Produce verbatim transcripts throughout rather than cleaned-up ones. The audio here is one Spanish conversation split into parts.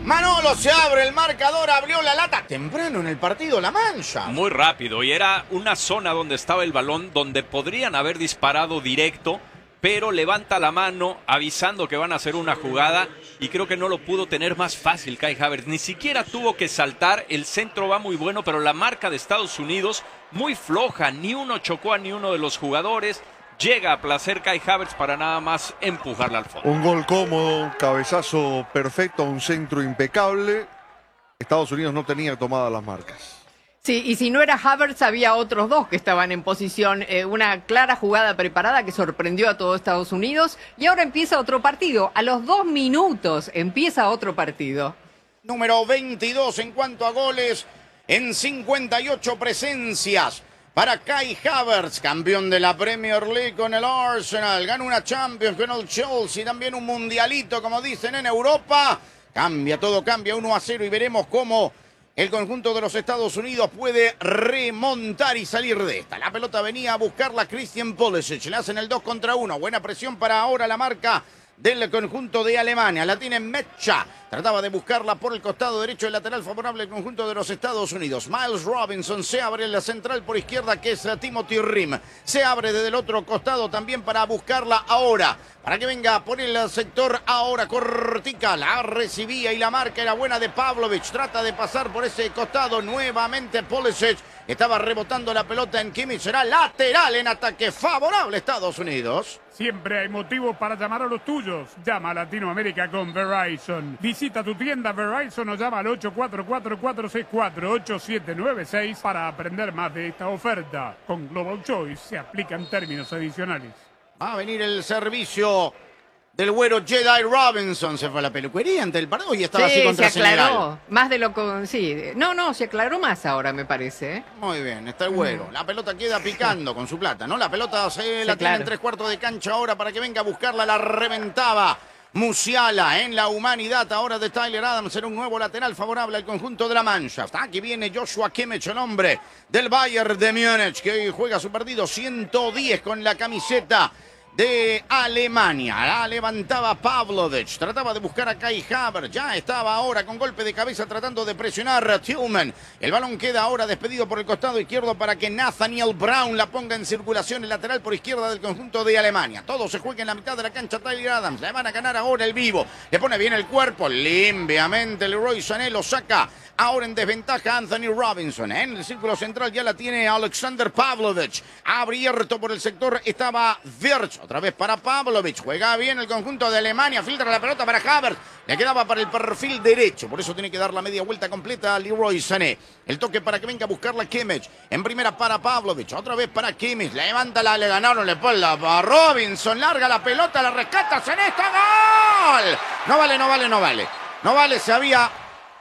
Manolo, se abre el marcador, abrió la lata temprano en el partido La Mancha. Muy rápido, y era una zona donde estaba el balón, donde podrían haber disparado directo, pero levanta la mano avisando que van a hacer una jugada, y creo que no lo pudo tener más fácil Kai Havertz. Ni siquiera tuvo que saltar, el centro va muy bueno, pero la marca de Estados Unidos muy floja, ni uno chocó a ni uno de los jugadores. Llega a placer Kai Havertz para nada más empujarla al fondo. Un gol cómodo, un cabezazo perfecto, un centro impecable. Estados Unidos no tenía tomadas las marcas. Sí, y si no era Havertz, había otros dos que estaban en posición. Eh, una clara jugada preparada que sorprendió a todo Estados Unidos. Y ahora empieza otro partido. A los dos minutos empieza otro partido. Número veintidós en cuanto a goles en cincuenta y ocho presencias. Para Kai Havertz, campeón de la Premier League con el Arsenal. Gana una Champions con el Chelsea. También un mundialito, como dicen en Europa. Cambia, todo cambia, uno a cero. Y veremos cómo el conjunto de los Estados Unidos puede remontar y salir de esta. La pelota venía a buscarla Christian Pulisic. Le hacen el dos contra uno. Buena presión para ahora la marca del conjunto de Alemania. La tiene Mecha. Trataba de buscarla por el costado derecho, el lateral favorable del conjunto de los Estados Unidos. Miles Robinson se abre en la central por izquierda, que es Timothy Rim. Se abre desde el otro costado también para buscarla ahora. Para que venga por el sector ahora Cortica. La recibía y la marca era buena de Pavlovic. Trata de pasar por ese costado nuevamente Pulisic. Estaba rebotando la pelota en Kimmich. Será lateral en ataque favorable Estados Unidos. Siempre hay motivos para llamar a los tuyos. Llama a Latinoamérica con Verizon. Visita tu tienda Verizon o llama al ocho cuatro cuatro, cuatro seis cuatro, ocho siete nueve seis para aprender más de esta oferta. Con Global Choice se aplican términos adicionales. Va a venir el servicio del güero Jedi Robinson. Se fue a la peluquería ante el partido y estaba sí, así contra se aclaró. Senegal. Más de lo que... Sí, no, no, se aclaró más ahora, me parece. ¿eh? Muy bien, está el güero. La pelota queda picando con su plata, ¿no? La pelota se Sí, la tiene claro. en tres cuartos de cancha ahora para que venga a buscarla. La reventaba Musiala en la humanidad ahora de Tyler Adams. Será un nuevo lateral favorable al conjunto de la Mancha. Hasta aquí viene Joshua Kimmich, el hombre del Bayern de Múnich, que hoy juega su partido ciento diez con la camiseta de Alemania. La levantaba Pavlovic, trataba de buscar a Kai Havertz, ya estaba ahora con golpe de cabeza tratando de presionar a Tillman. El balón queda ahora despedido por el costado izquierdo para que Nathaniel Brown la ponga en circulación, el lateral por izquierda del conjunto de Alemania. Todo se juega en la mitad de la cancha. Tyler Adams, le van a ganar ahora el vivo, le pone bien el cuerpo, limpiamente Leroy Sané lo saca. Ahora en desventaja Anthony Robinson. En el círculo central ya la tiene Alexander Pavlovic. Abierto por el sector estaba Wirtz. Otra vez para Pavlovic. Juega bien el conjunto de Alemania. Filtra la pelota para Havertz. Le quedaba para el perfil derecho. Por eso tiene que dar la media vuelta completa a Leroy Sané. El toque para que venga a buscarla Kimmich. En primera para Pavlovic. Otra vez para Kimmich. Levanta la, le ganaron la espalda a Robinson. Larga la pelota, la rescata Sané. ¡Está gol! No vale, no vale, no vale. No vale, se había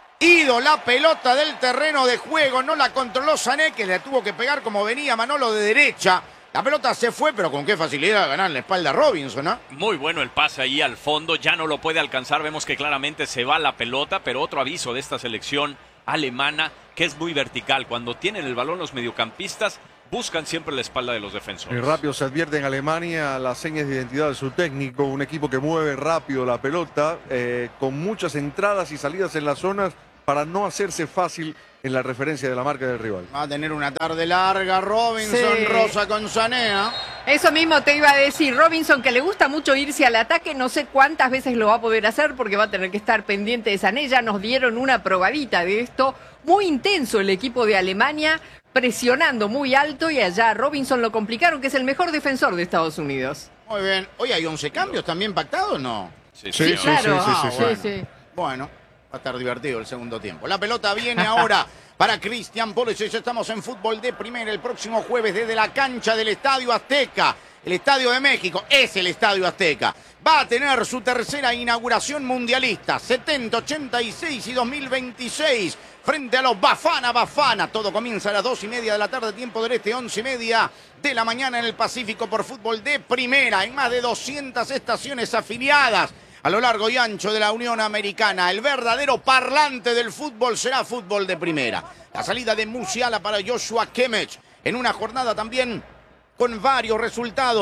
ido la pelota del terreno de juego, no la controló Sané, que le tuvo que pegar como venía Manolo de derecha. La pelota se fue, pero con qué facilidad ganar la espalda a Robinson, ¿no? Muy bueno el pase ahí al fondo, ya no lo puede alcanzar, vemos que claramente se va la pelota, pero otro aviso de esta selección alemana, que es muy vertical. Cuando tienen el balón los mediocampistas, buscan siempre la espalda de los defensores. Y rápido se advierte en Alemania las señas de identidad de su técnico, un equipo que mueve rápido la pelota, eh, con muchas entradas y salidas en las zonas para no hacerse fácil en la referencia de la marca del rival. Va a tener una tarde larga Robinson, Sí. Rosa con Sané, ¿eh? Eso mismo te iba a decir, Robinson, que le gusta mucho irse al ataque, no sé cuántas veces lo va a poder hacer porque va a tener que estar pendiente de Sané. Ya nos dieron una probadita de esto. Muy intenso el equipo de Alemania, presionando muy alto, y allá a Robinson lo complicaron, que es el mejor defensor de Estados Unidos. Muy bien. Oye, ¿hay once cambios también pactados, no? Sí, Sí, señor. claro. sí, sí, Ah, sí, bueno. Sí, sí. Bueno, va a estar divertido el segundo tiempo. La pelota viene ahora para Christian Pulisic. Estamos en fútbol de primera el próximo jueves desde la cancha del Estadio Azteca. El Estadio de México es el Estadio Azteca. Va a tener su tercera inauguración mundialista. setenta, ochenta y seis y dos mil veintiséis. Frente a los Bafana Bafana. Todo comienza a las dos y media de la tarde, tiempo del este, once y media de la mañana en el Pacífico por fútbol de primera. En más de doscientas estaciones afiliadas a lo largo y ancho de la Unión Americana. El verdadero parlante del fútbol será fútbol de primera. La salida de Musiala para Joshua Kimmich en una jornada también con varios resultados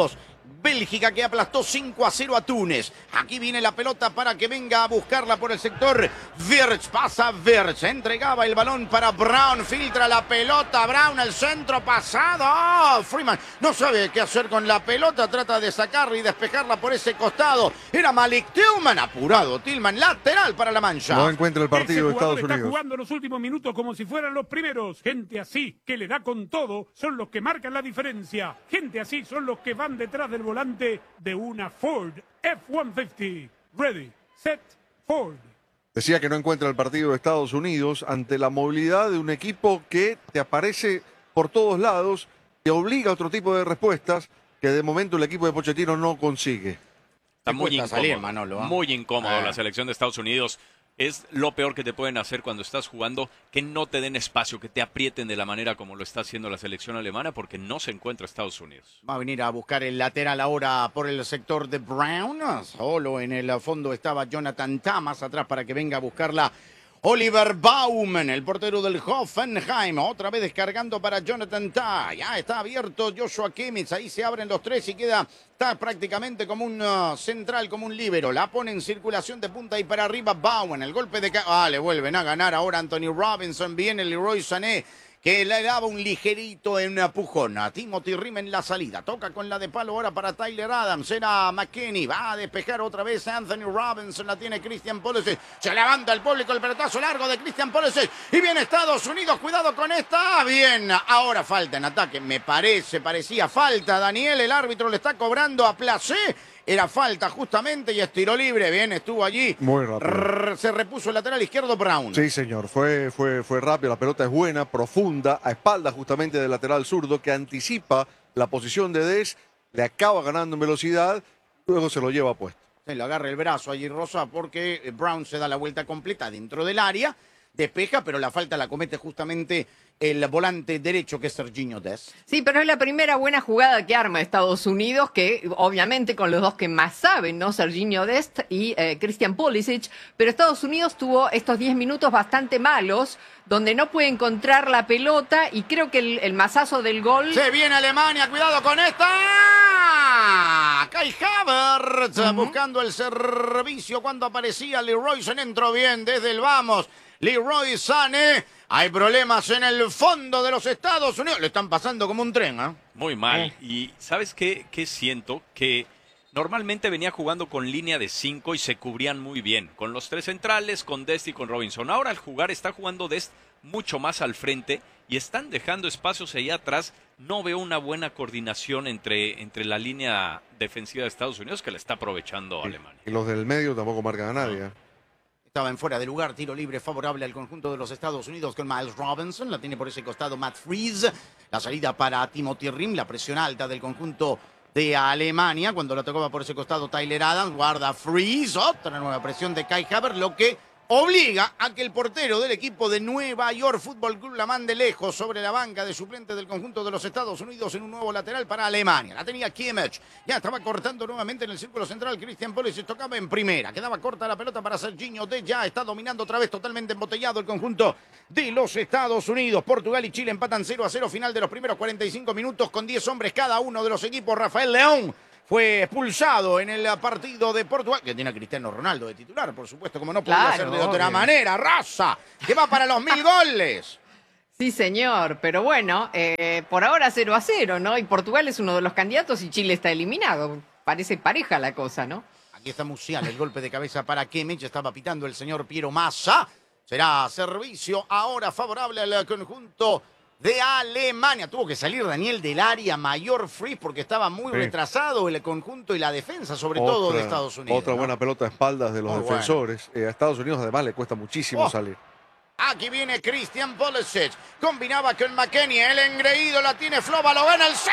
Bélgica que aplastó cinco a cero a Túnez. Aquí viene la pelota para que venga a buscarla por el sector. Wirtz, pasa Wirtz, entregaba el balón para Brown, filtra la pelota, Brown al centro pasado. Oh, Freeman no sabe qué hacer con la pelota, trata de sacarla y despejarla por ese costado. Era Malik Tillman, apurado Tillman, lateral para la Mancha. No encuentra el partido de Estados Está Unidos. jugando los últimos minutos como si fueran los primeros. Gente así, que le da con todo, son los que marcan la diferencia. Gente así son los que van detrás del volante de una Ford F ciento cincuenta. Ready, set, Ford. Decía que no encuentra el partido de Estados Unidos ante la movilidad de un equipo que te aparece por todos lados, te obliga a otro tipo de respuestas que de momento el equipo de Pochettino no consigue. Está muy cuesta incómodo, salir, Manolo, ¿eh? muy incómodo Ah. la selección de Estados Unidos. Es lo peor que te pueden hacer cuando estás jugando, que no te den espacio, que te aprieten de la manera como lo está haciendo la selección alemana, porque no se encuentra Estados Unidos. Va a venir a buscar el lateral ahora por el sector de Brown. Solo en el fondo estaba Jonathan Tah, más atrás para que venga a buscarla Oliver Baumann, el portero del Hoffenheim. Otra vez descargando para Jonathan Tah. Ya está abierto Joshua Kimmich. Ahí se abren los tres y queda Tah prácticamente como un uh, central, como un líbero. La pone en circulación de punta y para arriba Baumann. El golpe de... Ah, le vuelven a ganar ahora Anthony Robinson. Viene Leroy Sané, que le daba un ligerito en empujón a Timothy Rim en la salida. Toca con la de palo ahora para Tyler Adams. Era McKennie. Va a despejar otra vez a Anthony Robinson. La tiene Christian Pulisic. Se levanta el público. El pelotazo largo de Christian Pulisic. Y viene Estados Unidos. Cuidado con esta. Bien. Ahora falta en ataque. Me parece, parecía falta. Daniel, el árbitro le está cobrando a Placé. Era falta justamente y es tiro libre. Bien, estuvo allí. Muy rápido. Rrr, se repuso el lateral izquierdo Brown. Sí, señor, fue, fue, fue rápido, la pelota es buena, profunda, a espaldas justamente del lateral zurdo que anticipa la posición de Dest, le acaba ganando en velocidad, luego se lo lleva puesto. Se le agarra el brazo allí Rosa porque Brown se da la vuelta completa dentro del área, despeja, pero la falta la comete justamente el volante derecho que es Serginho Dest. Sí, pero es la primera buena jugada que arma Estados Unidos, que obviamente con los dos que más saben, ¿no? Serginho Dest y eh, Christian Pulisic, pero Estados Unidos tuvo estos diez minutos bastante malos, donde no puede encontrar la pelota y creo que el, el mazazo del gol... Se viene Alemania, cuidado con esta. Kai Havertz uh-huh. buscando el servicio cuando aparecía Leroy Sané, entró bien desde el vamos. Leroy Sané, hay problemas en el fondo de los Estados Unidos. Le están pasando como un tren, ¿eh? Muy mal. Eh. Y ¿sabes qué, qué siento? Que normalmente venía jugando con línea de cinco y se cubrían muy bien. Con los tres centrales, con Dest y con Robinson. Ahora al jugar está jugando Dest mucho más al frente y están dejando espacios ahí atrás. No veo una buena coordinación entre, entre la línea defensiva de Estados Unidos que le está aprovechando a Alemania. Y los del medio tampoco marcan a nadie. ¿eh? Estaba en fuera de lugar, tiro libre favorable al conjunto de los Estados Unidos con Miles Robinson. La tiene por ese costado Matt Freeze. La salida para Timothy Rim, la presión alta del conjunto de Alemania. Cuando la tocaba por ese costado Tyler Adams, guarda Freeze. Otra nueva presión de Kai Havertz, lo que obliga a que el portero del equipo de Nueva York Fútbol Club la mande lejos sobre la banca de suplentes del conjunto de los Estados Unidos en un nuevo lateral para Alemania. La tenía Kimmich, ya estaba cortando nuevamente en el círculo central. Christian Pulisic tocaba en primera, quedaba corta la pelota para Serginho Dest, ya está dominando otra vez totalmente embotellado el conjunto de los Estados Unidos. Portugal y Chile empatan cero a cero, final de los primeros cuarenta y cinco minutos con diez hombres cada uno de los equipos. Rafael León fue expulsado en el partido de Portugal, que tiene a Cristiano Ronaldo de titular, por supuesto, como no podía Claro, ser de otra obvio. manera. Raza, que va para los mil goles. Sí, señor, pero bueno, eh, por ahora cero a cero, ¿no? Y Portugal es uno de los candidatos y Chile está eliminado. Parece pareja la cosa, ¿no? Aquí está Musiala, el golpe de cabeza para Kimmich, estaba pitando el señor Piero Massa. Será servicio ahora favorable al conjunto de Alemania. Tuvo que salir Daniel del área mayor free porque estaba muy Sí. retrasado el conjunto y la defensa, sobre Otra- todo de Estados Unidos. Otra ¿no? buena pelota a espaldas de los Muy defensores. Eh, a Estados Unidos además le cuesta muchísimo Oh. salir. Aquí viene Christian Pulisic. Combinaba con McKennie. El engreído la tiene Flova. Lo gana el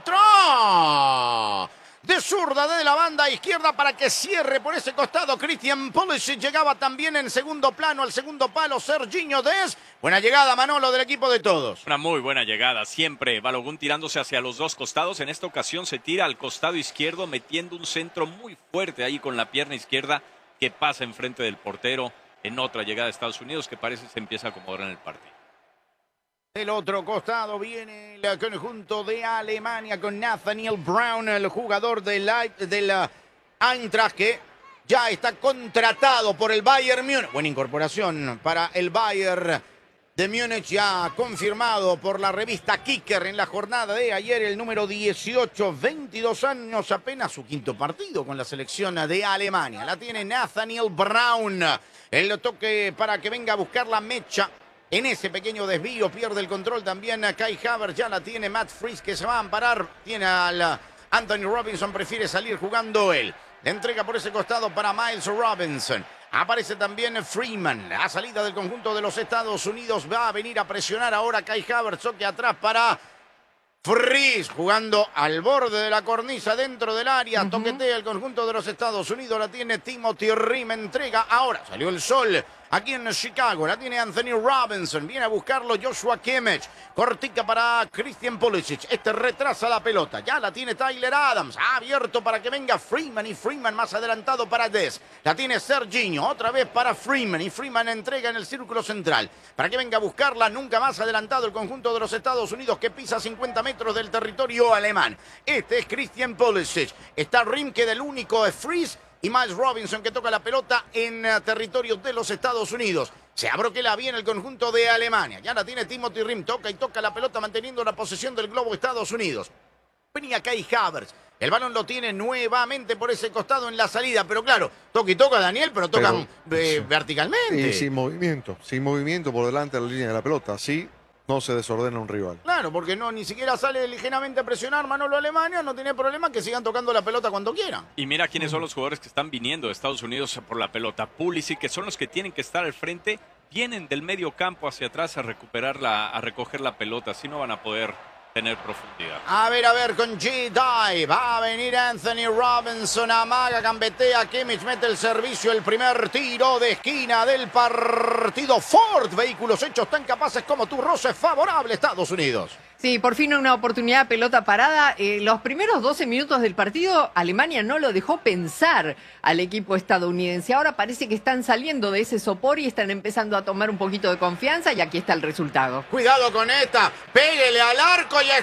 centro. De zurda desde la banda izquierda para que cierre por ese costado. Christian Pulisic llegaba también en segundo plano al segundo palo. Serginho Dest. Buena llegada, Manolo, del equipo de todos. Una muy buena llegada, siempre Balogun tirándose hacia los dos costados. En esta ocasión se tira al costado izquierdo, metiendo un centro muy fuerte ahí con la pierna izquierda que pasa enfrente del portero en otra llegada de Estados Unidos que parece se empieza a acomodar en el partido. Del otro costado viene el conjunto de Alemania con Nathaniel Brown, el jugador de la, de la Eintracht, que ya está contratado por el Bayern Múnich. Buena incorporación para el Bayern de Múnich, ya confirmado por la revista Kicker en la jornada de ayer, el número dieciocho, veintidós años, apenas su quinto partido con la selección de Alemania. La tiene Nathaniel Brown. El toque para que venga a buscar la mecha. En ese pequeño desvío pierde el control también Kai Havertz, ya la tiene Matt Fries que se va a amparar, tiene al Anthony Robinson, prefiere salir jugando él. Le entrega por ese costado para Miles Robinson. Aparece también Freeman, la salida del conjunto de los Estados Unidos, va a venir a presionar ahora Kai Havertz, toque atrás para Fries, jugando al borde de la cornisa dentro del área, uh-huh. Toquetea el conjunto de los Estados Unidos, la tiene Timothy Rim, entrega ahora, salió el sol aquí en Chicago, la tiene Anthony Robinson, viene a buscarlo Joshua Kimmich, cortica para Christian Pulisic, este retrasa la pelota, ya la tiene Tyler Adams, ha abierto para que venga Freeman y Freeman más adelantado para Dest, la tiene Serginho, otra vez para Freeman y Freeman entrega en el círculo central, para que venga a buscarla, nunca más adelantado el conjunto de los Estados Unidos que pisa cincuenta metros del territorio alemán, este es Christian Pulisic, está Rim que del único es Fries, y Miles Robinson que toca la pelota en uh, territorio de los Estados Unidos. Se abroquela bien el conjunto de Alemania. Ya la tiene Timothy Rim, toca y toca la pelota manteniendo la posesión del globo Estados Unidos. Venía Kai Havertz. El balón lo tiene nuevamente por ese costado en la salida, pero claro, toca y toca Daniel, pero tocan pero, eh, sí. verticalmente. Y sin movimiento, sin movimiento por delante de la línea de la pelota, así no se desordena un rival. Claro, porque no ni siquiera sale ligeramente a presionar Manolo Alemania, no tiene problema que sigan tocando la pelota cuando quieran. Y mira quiénes son los jugadores que están viniendo de Estados Unidos por la pelota. Pulisic, que son los que tienen que estar al frente, vienen del medio campo hacia atrás a recuperar la, a recoger la pelota, así no van a poder tener profundidad. A ver, a ver, con G-Dive, va a venir Anthony Robinson, amaga, gambetea, Kimmich mete el servicio, el primer tiro de esquina del partido. Ford, vehículos hechos tan capaces como tú, roce favorable Estados Unidos. Sí, por fin una oportunidad, pelota parada. Eh, los primeros doce minutos del partido, Alemania no lo dejó pensar al equipo estadounidense. Ahora parece que están saliendo de ese sopor y están empezando a tomar un poquito de confianza y aquí está el resultado. Cuidado con esta, pégale al arco y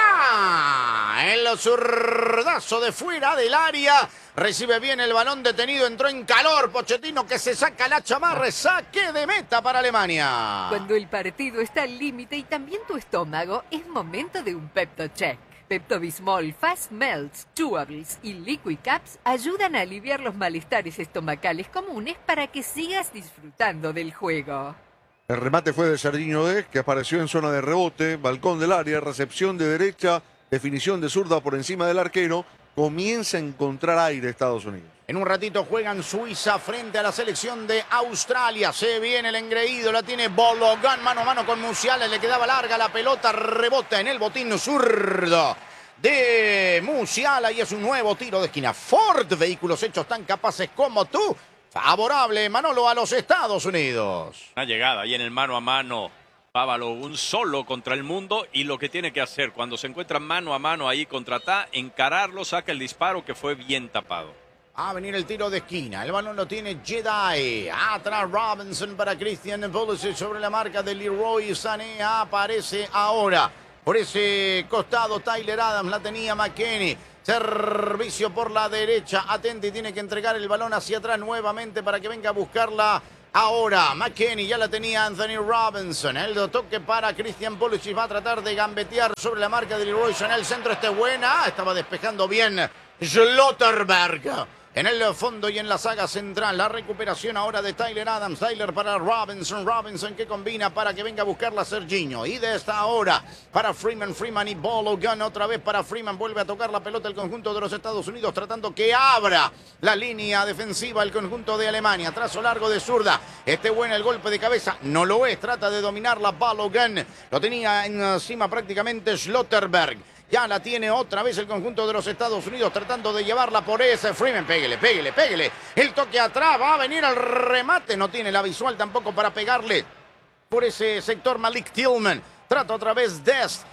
está. El zurdazo de fuera del área. Recibe bien el balón detenido, entró en calor Pochettino que se saca la chamarra, saque de meta para Alemania. Cuando el partido está al límite y también tu estómago, es momento de un Pepto Check. Pepto-Bismol, Fast Melts, Chewables y Liquid Caps ayudan a aliviar los malestares estomacales comunes para que sigas disfrutando del juego. El remate fue de Serginho Dest, que apareció en zona de rebote, balcón del área, recepción de derecha, definición de zurda por encima del arquero. Comienza a encontrar aire Estados Unidos. En un ratito juegan Suiza frente a la selección de Australia. Se viene el engreído, la tiene Balogun mano a mano con Musiala. Le quedaba larga la pelota, rebota en el botín zurdo de Musiala y es un nuevo tiro de esquina. Ford, vehículos hechos tan capaces como tú. Favorable, Manolo, a los Estados Unidos. Una llegada ahí en el mano a mano. Pávalo, un solo contra el mundo y lo que tiene que hacer cuando se encuentra mano a mano ahí contra Ta, encararlo, saca el disparo que fue bien tapado. Va a venir el tiro de esquina, el balón lo tiene Jedi, atrás Robinson para Christian Pulisic sobre la marca de Leroy Sané, aparece ahora por ese costado Tyler Adams, la tenía McKennie. Servicio por la derecha, atento y tiene que entregar el balón hacia atrás nuevamente para que venga a buscarla. Ahora, McKennie ya la tenía Anthony Robinson. El toque para Christian Pulisic. Va a tratar de gambetear sobre la marca de Leroy Sané. El centro este buena. Estaba despejando bien Schlotterberg. En el fondo y en la saga central, la recuperación ahora de Tyler Adams. Tyler para Robinson. Robinson que combina para que venga a buscarla Serginho. Y de esta hora para Freeman. Freeman y Balogun. Otra vez para Freeman. Vuelve a tocar la pelota el conjunto de los Estados Unidos. Tratando que abra la línea defensiva el conjunto de Alemania. Trazo largo de zurda. Este bueno el golpe de cabeza. No lo es. Trata de dominarla Balogun. Lo tenía encima prácticamente Schlotterberg. Ya la tiene otra vez el conjunto de los Estados Unidos tratando de llevarla por ese Freeman. Pégale, pégale, pégale. El toque atrás, va a venir el remate. No tiene la visual tampoco para pegarle por ese sector Malik Tillman. Trata otra vez Dest.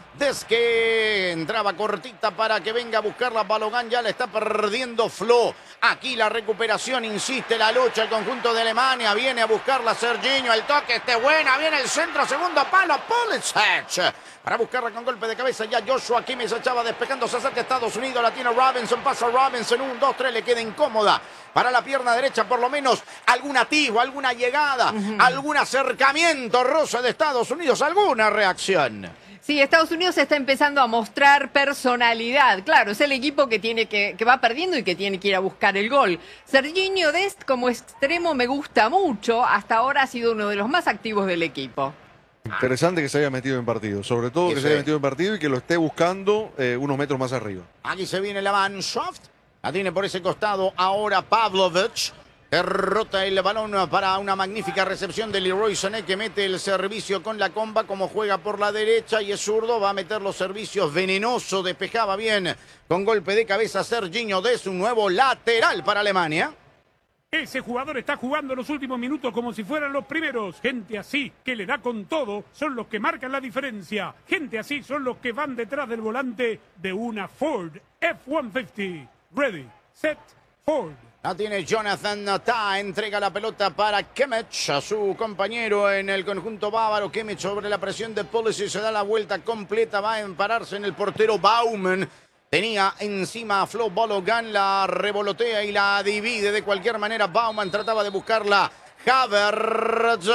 Des que entraba cortita para que venga a buscarla. Balogan ya la está perdiendo Flo. Aquí la recuperación, insiste la lucha. El conjunto de Alemania viene a buscarla. Serginho, el toque este buena. Viene el centro, segundo palo. Pulisic para buscarla con golpe de cabeza. Ya Joshua Kimmich echaba despejando. Se acerca a Estados Unidos. La tiene Robinson. Pasa Robinson. Un, dos, tres. Le queda incómoda para la pierna derecha. Por lo menos algún atisbo, alguna llegada, uh-huh. algún acercamiento. Rosa de Estados Unidos. Alguna reacción. Sí, Estados Unidos está empezando a mostrar personalidad. Claro, es el equipo que tiene que, que va perdiendo y que tiene que ir a buscar el gol. Serginho Dest como extremo me gusta mucho. Hasta ahora ha sido uno de los más activos del equipo. Interesante que se haya metido en partido. Sobre todo que sí. se haya metido en partido y que lo esté buscando eh, unos metros más arriba. Aquí se viene la Mannschaft. La tiene por ese costado ahora Pavlovic. Derrota el balón para una magnífica recepción de Leroy Sané, que mete el servicio con la comba, como juega por la derecha y es zurdo, va a meter los servicios venenoso, despejaba bien con golpe de cabeza Serginho Dest, un nuevo lateral para Alemania. Ese jugador está jugando los últimos minutos como si fueran los primeros. Gente así, que le da con todo, son los que marcan la diferencia. Gente así son los que van detrás del volante de una Ford F ciento cincuenta. Ready, set, Ford. La tiene Jonathan Tah, entrega la pelota para Kimmich, a su compañero en el conjunto bávaro. Kimmich sobre la presión de Pulisic, se da la vuelta completa, va a empararse en el portero Baumann. Tenía encima a Flo Balogan, la revolotea y la divide de cualquier manera. Baumann trataba de buscarla. Havertz.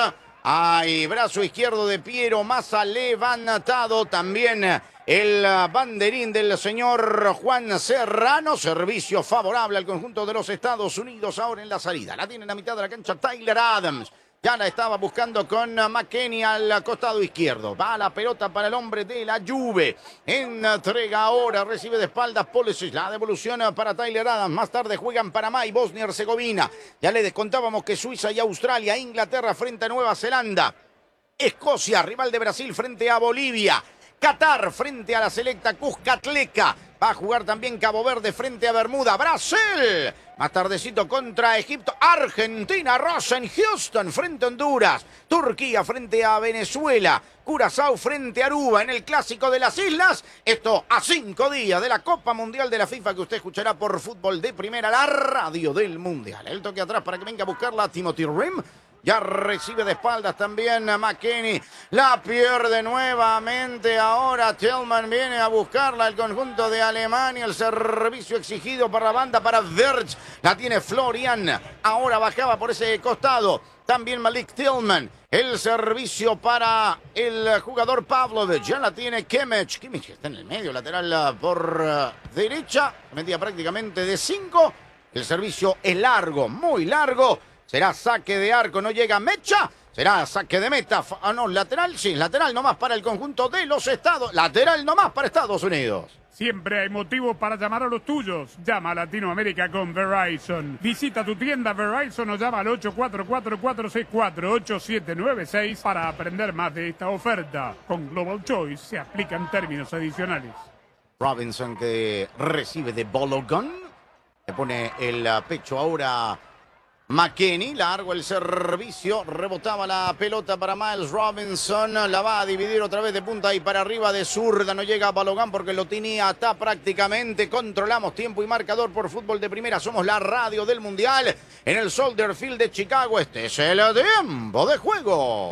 Ay, brazo izquierdo de Piero Massa levantado. También el banderín del señor Juan Serrano. Servicio favorable al conjunto de los Estados Unidos ahora en la salida. La tiene en la mitad de la cancha Tyler Adams. Ya la estaba buscando con McKennie al costado izquierdo. Va la pelota para el hombre de la Juve. Entrega ahora, recibe de espaldas Pulisic. La devolución para Tyler Adams. Más tarde juegan Panamá y Bosnia y Herzegovina. Ya le descontábamos que Suiza y Australia, Inglaterra frente a Nueva Zelanda. Escocia, rival de Brasil frente a Bolivia. Qatar frente a la selecta Cuscatleca. Va a jugar también Cabo Verde frente a Bermuda. Brasil, más tardecito contra Egipto. Argentina, Rosen, Houston frente a Honduras. Turquía frente a Venezuela. Curazao frente a Aruba en el Clásico de las Islas. Esto a cinco días de la Copa Mundial de la FIFA, que usted escuchará por Fútbol de Primera, la radio del Mundial. El toque atrás para que venga a buscarla Timothy Rim. Ya recibe de espaldas también a McKennie. La pierde nuevamente. Ahora Tillman viene a buscarla. El conjunto de Alemania. El servicio exigido para la banda para Wirtz. La tiene Florian. Ahora bajaba por ese costado. También Malik Tillman. El servicio para el jugador Pavlovic. Ya la tiene Kimmich. Kimmich está en el medio, lateral por uh, derecha. Metía prácticamente de cinco. El servicio es largo, muy largo. Será saque de arco, no llega Mecha. Será saque de meta. Ah, no, lateral, sí, lateral nomás para el conjunto de los Estados. Lateral nomás para Estados Unidos. Siempre hay motivos para llamar a los tuyos. Llama a Latinoamérica con Verizon. Visita tu tienda Verizon o llama al ocho cuatro cuatro, cuatro seis cuatro, ocho siete nueve seis para aprender más de esta oferta. Con Global Choice se aplican términos adicionales. Robinson, que recibe de Balogun. Le pone el pecho ahora McKennie, largo el servicio, rebotaba la pelota para Miles Robinson, la va a dividir otra vez de punta y para arriba de zurda, no llega a Balogun porque lo tenía atá prácticamente. Controlamos tiempo y marcador por Fútbol de Primera, somos la radio del Mundial en el Soldier Field de Chicago. Este es el tiempo de juego.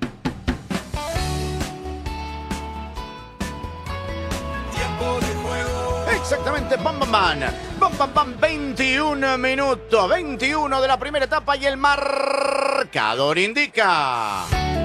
Tiempo de juego. Exactamente, bam, bam, bam, bam, bam, bam, veintiún minutos, veintiuno de la primera etapa y el marcador indica...